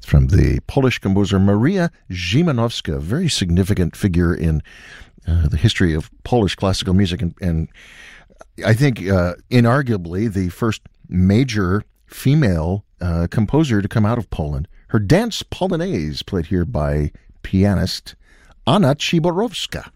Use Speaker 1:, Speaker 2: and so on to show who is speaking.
Speaker 1: from the Polish composer Maria Szymanowska, a very significant figure in the history of Polish classical music, and I think inarguably the first major female composer to come out of Poland. Her Dance Polonaise, played here by pianist Anna Ciborowska.